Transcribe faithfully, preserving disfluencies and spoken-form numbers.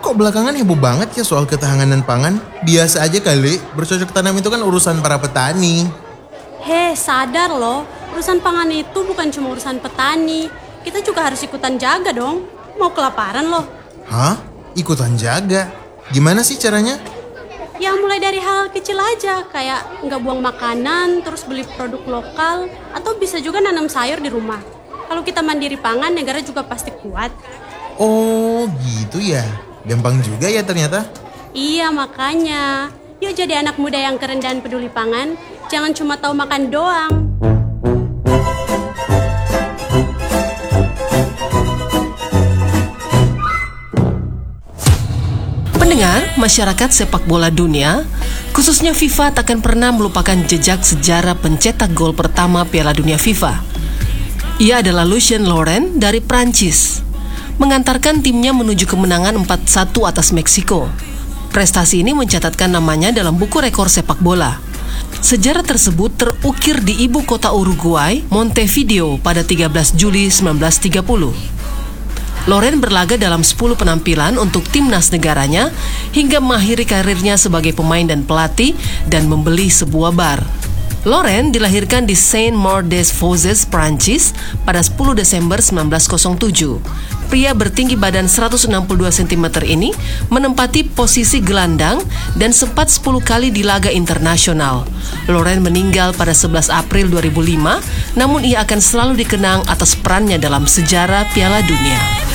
kok belakangan heboh banget ya soal ketahanan pangan? Biasa aja kali, bercocok tanam itu kan urusan para petani. Heh, sadar loh, urusan pangan itu bukan cuma urusan petani. Kita juga harus ikutan jaga dong. Mau kelaparan loh. Hah? Ikutan jaga? Gimana sih caranya? Ya mulai dari hal kecil aja, kayak nggak buang makanan, terus beli produk lokal, atau bisa juga nanam sayur di rumah. Kalau kita mandiri pangan, negara juga pasti kuat. Oh gitu ya, gampang juga ya ternyata. Iya makanya, yuk jadi anak muda yang keren dan peduli pangan, jangan cuma tahu makan doang. Pendengar, masyarakat sepak bola dunia, khususnya FIFA takkan pernah melupakan jejak sejarah pencetak gol pertama Piala Dunia FIFA. Ia adalah Lucien Laurent dari Prancis, mengantarkan timnya menuju kemenangan empat satu atas Meksiko. Prestasi ini mencatatkan namanya dalam buku rekor sepak bola. Sejarah tersebut terukir di ibu kota Uruguay, Montevideo pada tiga belas Juli seribu sembilan ratus tiga puluh. Laurent berlaga dalam sepuluh penampilan untuk timnas negaranya hingga mengakhiri karirnya sebagai pemain dan pelatih dan membeli sebuah bar. Laurent dilahirkan di Saint-Maur-des-Fosses, Prancis pada sepuluh Desember seribu sembilan ratus tujuh. Pria bertinggi badan seratus enam puluh dua sentimeter ini menempati posisi gelandang dan sempat sepuluh kali di laga internasional. Laurent meninggal pada sebelas April dua ribu lima, namun ia akan selalu dikenang atas perannya dalam sejarah Piala Dunia.